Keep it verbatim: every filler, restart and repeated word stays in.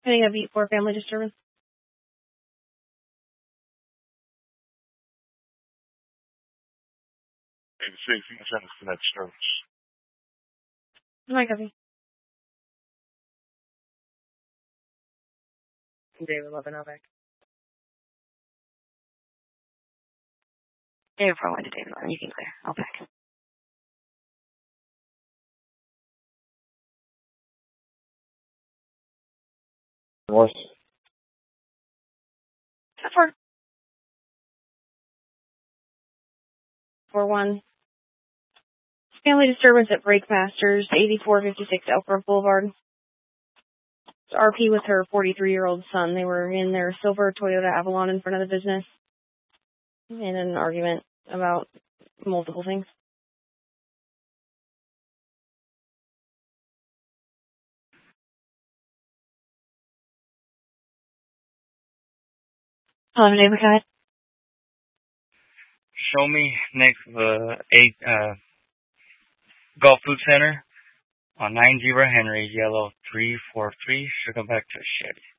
Getting a beat for family disturbance. eighty-six, you can send us to that disturbance. My copy. David eleven, Outback. David four one to David eleven, you can clear. Outback. North. Four. Four one. Family disturbance at Breakmasters, eighty-four fifty-six Elk Grove Boulevard. It's R P with her forty-three-year-old son. They were in their silver Toyota Avalon in front of the business in an argument about multiple things. Hello, neighbor guide. Show me next to the eight uh, Gulf Food Center on nine zero Henry, yellow three four three. Should come back to Chevy.